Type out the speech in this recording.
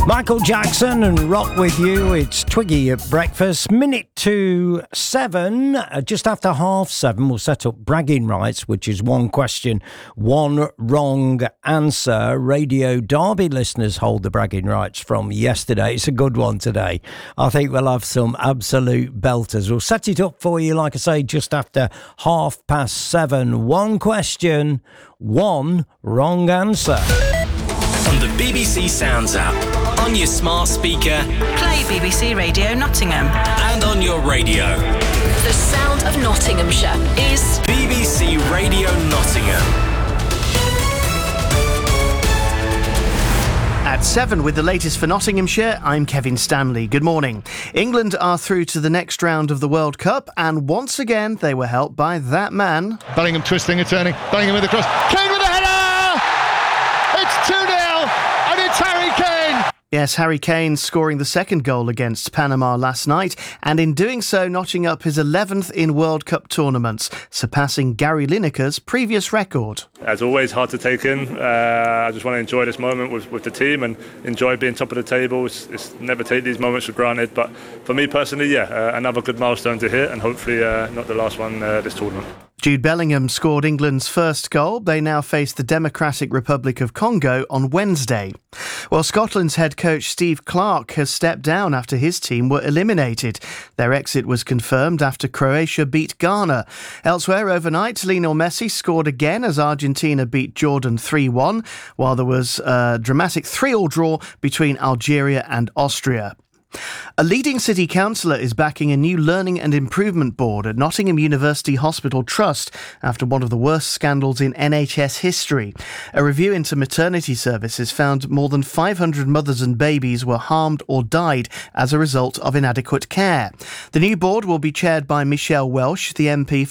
Michael Jackson and Rock with you. It's Twiggy at breakfast. Minute to 7, just after 7:30, we'll set up bragging rights, which is one question, one wrong answer. Radio Derby listeners hold the bragging rights from yesterday. It's a good one today. I think we'll have some absolute belters. We'll set it up for you, like I say, just after 7:30. One question, one wrong answer. On the BBC Sounds app, on your smart speaker, play BBC Radio Nottingham, and on your radio. The sound of Nottinghamshire is BBC Radio Nottingham. At 7 with the latest for Nottinghamshire, I'm Kevin Stanley. Good morning. England are through to the next round of the World Cup, and once again they were helped by that man. Bellingham twisting and turning, Bellingham with the cross, Kane with a header! It's 2-0, and it's Harry Kane! Yes, Harry Kane scoring the second goal against Panama last night, and in doing so notching up his 11th in World Cup tournaments, surpassing Gary Lineker's previous record. As always, hard to take in. I just want to enjoy this moment with the team and enjoy being top of the table. It's never take these moments for granted, but for me personally, another good milestone to hit, and hopefully not the last one this tournament. Jude Bellingham scored England's first goal. They now face the Democratic Republic of Congo on Wednesday. Well, Scotland's head coach Steve Clarke has stepped down after his team were eliminated. Their exit was confirmed after Croatia beat Ghana. Elsewhere overnight, Lionel Messi scored again as Argentina beat Jordan 3-1, while there was a dramatic 3-3 draw between Algeria and Austria. A leading city councillor is backing a new learning and improvement board at Nottingham University Hospital Trust after one of the worst scandals in NHS history. A review into maternity services found more than 500 mothers and babies were harmed or died as a result of inadequate care. The new board will be chaired by Michelle Welsh, the MP